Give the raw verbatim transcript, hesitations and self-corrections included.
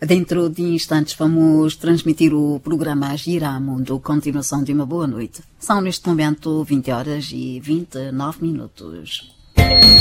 Dentro de instantes vamos transmitir o programa Giramundo, continuação de uma boa noite. São neste momento vinte horas e vinte e nove minutos.